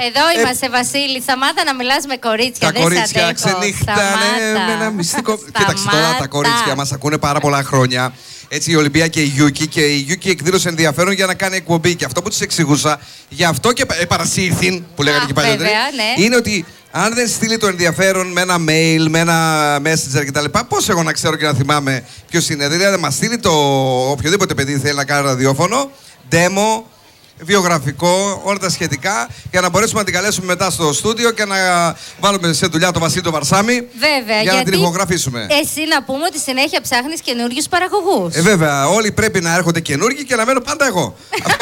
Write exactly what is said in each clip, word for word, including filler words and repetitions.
Εδώ είμαστε, ε... Βασίλη. Σταμάτα να μιλάς με κορίτσια. Τα κορίτσια ξενύχτανε με ένα μυστικό. Κοίταξε τώρα, τα κορίτσια μας ακούνε πάρα πολλά χρόνια. Έτσι η Ολυμπία και η Γιούκη, και η Γιούκη εκδήλωσε ενδιαφέρον για να κάνει εκπομπή. Και αυτό που της εξηγούσα, γι' αυτό και παρασύρθην, που λέγανε και παλιότερα, ναι. Είναι ότι αν δεν στείλει το ενδιαφέρον με ένα mail, με ένα messenger κτλ., πώς εγώ να ξέρω και να θυμάμαι ποιος είναι. Δηλαδή, μας στείλει το οποιοδήποτε παιδί θέλει να κάνει ραδιόφωνο, demo, βιογραφικό, όλα τα σχετικά, για να μπορέσουμε να την καλέσουμε μετά στο στούντιο και να βάλουμε σε δουλειά τον Βασίλη τον Βαρσάμι. Βέβαια, για να την ηχογραφήσουμε. Εσύ να πούμε ότι συνέχεια ψάχνεις καινούριους παραγωγούς. Ε, βέβαια, όλοι πρέπει να έρχονται καινούργοι και να μένω πάντα εγώ.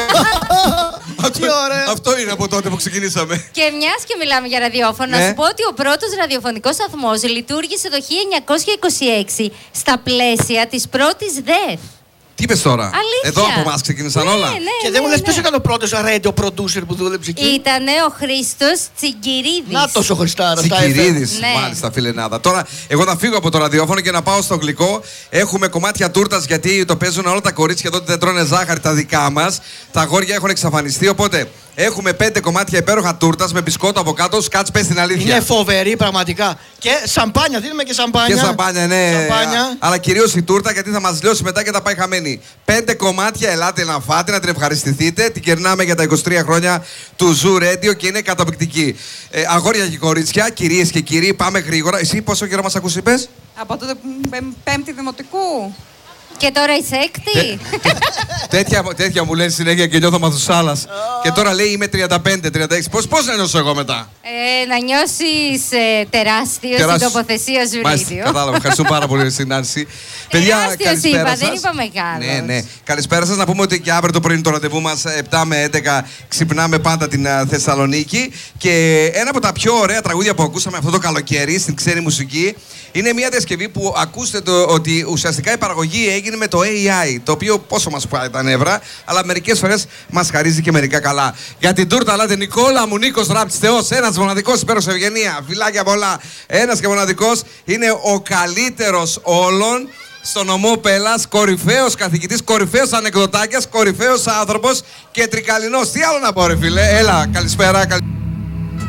αυτό, αυτό είναι από τότε που ξεκινήσαμε. Και μιας και μιλάμε για ραδιόφωνο, ναι. Να σου πω ότι ο πρώτος ραδιοφωνικός σταθμός λειτουργήσε το χίλια εννιακόσια είκοσι έξι στα πλαίσια της πρώτης ΔΕΘ. Τι είπες τώρα, αλήθεια. Εδώ από εμάς ξεκίνησαν ναι, όλα. Ναι, και ναι, δεν μου λες ναι. ποιος ήταν ο πρώτος radio producer που δούλεψε εκεί. Ήτανε ο Χρήστος Τσιγκυρίδης. Να τόσο Χριστάρα. Τσιγκυρίδης, ναι. Μάλιστα, φιλενάδα. Τώρα, εγώ θα φύγω από το ραδιόφωνο και να πάω στο γλυκό. Έχουμε κομμάτια τούρτας, γιατί το παίζουν όλα τα κορίτσια εδώ, δεν τρώνε ζάχαρη τα δικά μας. Τα αγόρια έχουν εξαφανιστεί, οπότε έχουμε πέντε κομμάτια υπέροχα τούρτας με μπισκότο από κάτω. Σκάτς, πες την αλήθεια. Είναι φοβερή πραγματικά. Και σαμπάνια, δίνουμε και σαμπάνια. Και σαμπάνια, ναι. Σαμπάνια. Αλλά κυρίως η τούρτα, γιατί θα μας λιώσει μετά και θα πάει χαμένη. Πέντε κομμάτια, ελάτε να φάτε, να την ευχαριστηθείτε. Την κερνάμε για τα είκοσι τρία χρόνια του Ζου Radio και είναι καταπληκτική. Ε, αγόρια και κορίτσια, κυρίες και κύριοι, πάμε γρήγορα. Εσύ πόσο καιρό μας ακούς, είπες? Από το πέμπτη δημοτικού. Και τώρα είσαι έκτη. τέτοια, τέτοια μου λένε συνέχεια και νιώθω μαθουσάλας. Και τώρα λέει είμαι τριάντα πέντε τριάντα έξι. Πώς, πώς να νιώσω εγώ μετά? Ε, να νιώσεις ε, τεράστιο στην τοποθεσία Ζου Radio. Κατάλαβα. Ευχαριστώ πάρα πολύ, συνάντηση. Παιδιά, καλησπέρα σας. Δεν είπα μεγάλος. Ναι, ναι. Καλησπέρα σας. Να πούμε ότι και αύριο το πρωί είναι το ραντεβού μας επτά με έντεκα. Ξυπνάμε πάντα την uh, Θεσσαλονίκη. Και ένα από τα πιο ωραία τραγούδια που ακούσαμε αυτό το καλοκαίρι στην ξένη μουσική είναι μια διασκευή που ακούστε το, ότι ουσιαστικά η παραγωγή έγινε με το έι άι. Το οποίο πόσο μας πάει τα νεύρα, αλλά μερικές φορές μας χαρίζει και μερικά καλά. Για την τούρτα, αλάτε Νικόλα μου, Νίκος Ράπτης Θεός, ένας μοναδικός, υπέροχος, Ευγενία. Φιλάκια πολλά. Ένας και μοναδικός, είναι ο καλύτερος όλων. Στο νομό Πέλλας, κορυφαίος καθηγητής, κορυφαίος ανεκδοτάκιας, κορυφαίος άνθρωπος και τρικαλινός. Τι άλλο να πω, ρε φίλε, έλα, καλησπέρα. Καλ...